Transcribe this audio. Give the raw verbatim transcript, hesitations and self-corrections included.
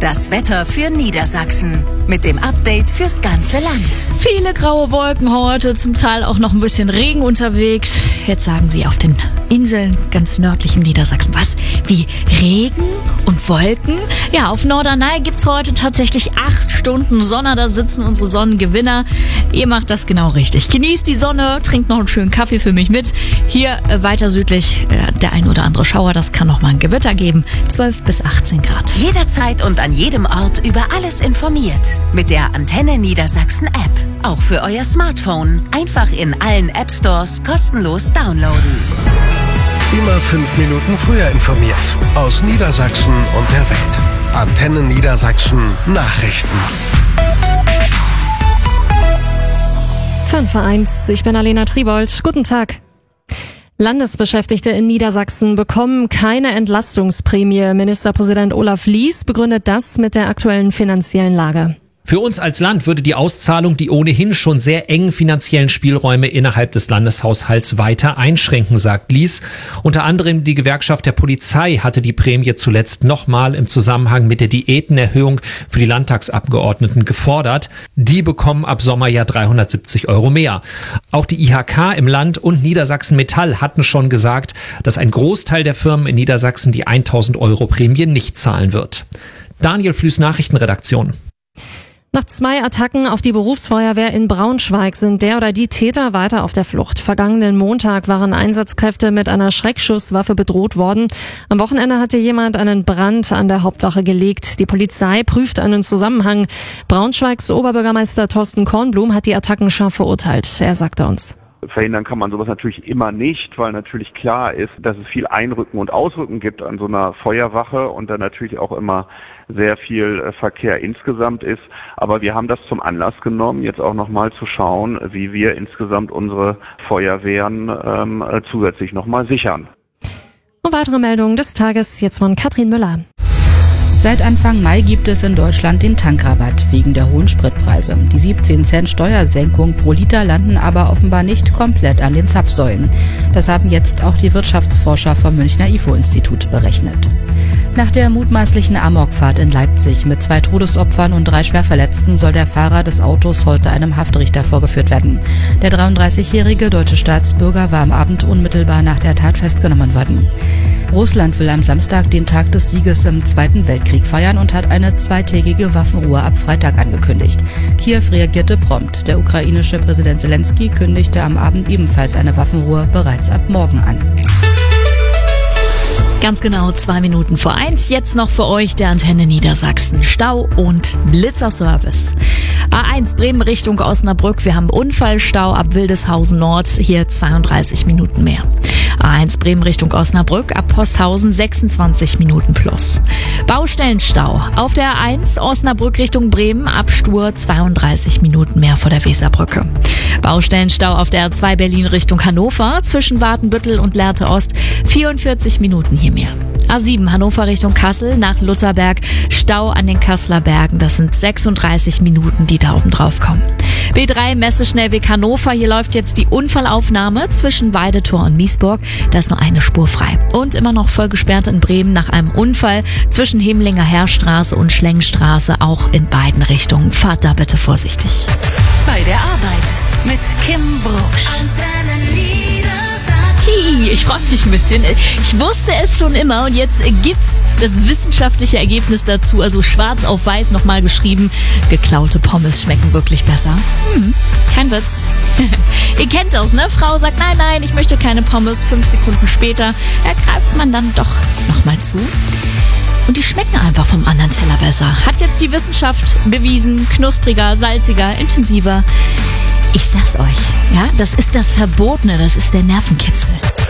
Das Wetter für Niedersachsen mit dem Update fürs ganze Land. Viele graue Wolken heute, zum Teil auch noch ein bisschen Regen unterwegs. Jetzt sagen Sie auf den Inseln ganz nördlich im Niedersachsen was wie Regen und Wolken. Ja, auf Norderney gibt's heute tatsächlich acht Stunden Sonne. Da sitzen unsere Sonnengewinner. Ihr macht das genau richtig. Genießt die Sonne, trinkt noch einen schönen Kaffee für mich mit. Hier äh, weiter südlich äh, der ein oder andere Schauer. Das kann noch mal ein Gewitter geben. zwölf bis achtzehn Grad. Jederzeit und an jedem Ort über alles informiert. Mit der Antenne Niedersachsen App. Auch für euer Smartphone. Einfach in allen App Stores kostenlos downloaden. Immer fünf Minuten früher informiert. Aus Niedersachsen und der Welt. Antenne Niedersachsen Nachrichten. fünf vor eins, ich bin Alena Tribold. Guten Tag. Landesbeschäftigte in Niedersachsen bekommen keine Entlastungsprämie. Ministerpräsident Olaf Lies begründet das mit der aktuellen finanziellen Lage. Für uns als Land würde die Auszahlung die ohnehin schon sehr engen finanziellen Spielräume innerhalb des Landeshaushalts weiter einschränken, sagt Lies. Unter anderem die Gewerkschaft der Polizei hatte die Prämie zuletzt nochmal im Zusammenhang mit der Diätenerhöhung für die Landtagsabgeordneten gefordert. Die bekommen ab Sommer ja dreihundertsiebzig Euro mehr. Auch die I H K im Land und Niedersachsen Metall hatten schon gesagt, dass ein Großteil der Firmen in Niedersachsen die tausend Euro Prämie nicht zahlen wird. Daniel Flüß, Nachrichtenredaktion. Nach zwei Attacken auf die Berufsfeuerwehr in Braunschweig sind der oder die Täter weiter auf der Flucht. Vergangenen Montag waren Einsatzkräfte mit einer Schreckschusswaffe bedroht worden. Am Wochenende hatte jemand einen Brand an der Hauptwache gelegt. Die Polizei prüft einen Zusammenhang. Braunschweigs Oberbürgermeister Thorsten Kornblum hat die Attacken scharf verurteilt. Er sagte uns: Verhindern kann man sowas natürlich immer nicht, weil natürlich klar ist, dass es viel Einrücken und Ausrücken gibt an so einer Feuerwache und dann natürlich auch immer sehr viel Verkehr insgesamt ist. Aber wir haben das zum Anlass genommen, jetzt auch nochmal zu schauen, wie wir insgesamt unsere Feuerwehren ähm, zusätzlich nochmal sichern. Und weitere Meldungen des Tages jetzt von Katrin Müller. Seit Anfang Mai gibt es in Deutschland den Tankrabatt wegen der hohen Spritpreise. Die siebzehn Cent Steuersenkung pro Liter landen aber offenbar nicht komplett an den Zapfsäulen. Das haben jetzt auch die Wirtschaftsforscher vom Münchner I F O-Institut berechnet. Nach der mutmaßlichen Amokfahrt in Leipzig mit zwei Todesopfern und drei Schwerverletzten soll der Fahrer des Autos heute einem Haftrichter vorgeführt werden. Der dreiunddreißigjährige deutsche Staatsbürger war am Abend unmittelbar nach der Tat festgenommen worden. Russland will am Samstag den Tag des Sieges im Zweiten Weltkrieg feiern und hat eine zweitägige Waffenruhe ab Freitag angekündigt. Kiew reagierte prompt. Der ukrainische Präsident Zelensky kündigte am Abend ebenfalls eine Waffenruhe bereits ab morgen an. Ganz genau zwei Minuten vor eins. Jetzt noch für euch der Antenne Niedersachsen. Stau und Blitzerservice. A eins Bremen Richtung Osnabrück. Wir haben Unfallstau ab Wildeshausen Nord. Hier zweiunddreißig Minuten mehr. A eins Bremen Richtung Osnabrück. Ab Posthausen sechsundzwanzig Minuten plus. Baustellenstau auf der A eins Osnabrück Richtung Bremen. Ab Stur zweiunddreißig Minuten mehr vor der Weserbrücke. Baustellenstau auf der A zwei Berlin Richtung Hannover. Zwischen Watenbüttel und Lehrte Ost. vierundvierzig Minuten hier mehr. A sieben Hannover Richtung Kassel nach Lutherberg. Stau an den Kasseler Bergen. Das sind sechsunddreißig Minuten, die da oben drauf kommen. B drei Messeschnellweg Hannover. Hier läuft jetzt die Unfallaufnahme zwischen Weidetor und Miesburg. Da ist nur eine Spur frei. Und immer noch voll gesperrt in Bremen nach einem Unfall zwischen Hemlinger Heerstraße und Schlengstraße. Auch in beiden Richtungen. Fahrt da bitte vorsichtig. Bei der Arbeit mit Kim Brucksch. Hi, ich freue mich ein bisschen. Ich wusste es schon immer und jetzt gibt's das wissenschaftliche Ergebnis dazu. Also schwarz auf weiß nochmal geschrieben. Geklaute Pommes schmecken wirklich besser. Hm, kein Witz. Ihr kennt das, ne? Frau sagt, nein, nein, ich möchte keine Pommes. Fünf Sekunden später ergreift man dann doch nochmal zu. Und die schmecken einfach vom anderen Teller besser. Hat jetzt die Wissenschaft bewiesen. Knuspriger, salziger, intensiver. Ich sag's euch, ja, das ist das Verbotene, das ist der Nervenkitzel.